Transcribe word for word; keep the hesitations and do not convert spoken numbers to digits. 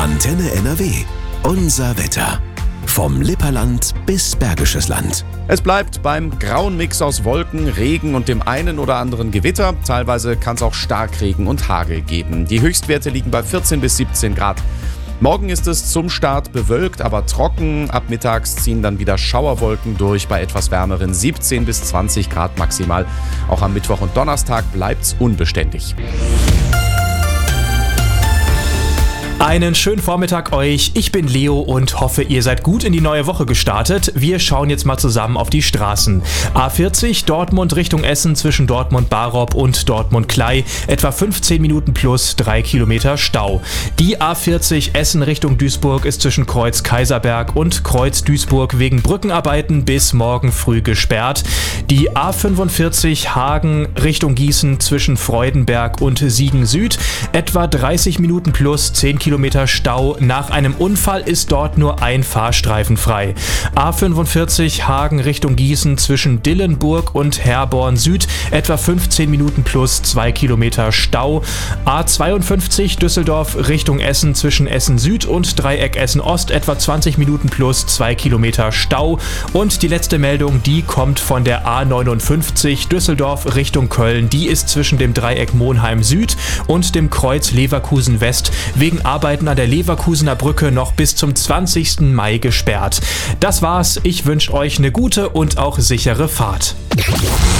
Antenne N R W. Unser Wetter. Vom Lipperland bis Bergisches Land. Es bleibt beim grauen Mix aus Wolken, Regen und dem einen oder anderen Gewitter. Teilweise kann es auch Starkregen und Hagel geben. Die Höchstwerte liegen bei vierzehn bis siebzehn Grad. Morgen ist es zum Start bewölkt, aber trocken. Ab mittags ziehen dann wieder Schauerwolken durch bei etwas wärmeren siebzehn bis zwanzig Grad maximal. Auch am Mittwoch und Donnerstag bleibt es unbeständig. Einen schönen Vormittag euch, ich bin Leo und hoffe, ihr seid gut in die neue Woche gestartet. Wir schauen jetzt mal zusammen auf die Straßen. A vierzig Dortmund Richtung Essen zwischen Dortmund-Barob und Dortmund-Klei, etwa fünfzehn Minuten plus drei Kilometer Stau. Die A vierzig Essen Richtung Duisburg ist zwischen Kreuz Kaiserberg und Kreuz Duisburg wegen Brückenarbeiten bis morgen früh gesperrt. Die A fünfundvierzig Hagen Richtung Gießen zwischen Freudenberg und Siegen Süd, etwa dreißig Minuten plus zehn Kilometer Stau. Nach einem Unfall ist dort nur ein Fahrstreifen frei. A fünfundvierzig Hagen Richtung Gießen zwischen Dillenburg und Herborn Süd, etwa fünfzehn Minuten plus zwei Kilometer Stau. A zweiundfünfzig Düsseldorf Richtung Essen zwischen Essen Süd und Dreieck Essen Ost, etwa zwanzig Minuten plus zwei Kilometer Stau. Und die letzte Meldung, die kommt von der A neunundfünfzig Düsseldorf Richtung Köln. Die ist zwischen dem Dreieck Monheim Süd und dem Kreuz Leverkusen West wegen Arbeiten an der Leverkusener Brücke noch bis zum zwanzigsten Mai gesperrt. Das war's. Ich wünsche euch eine gute und auch sichere Fahrt.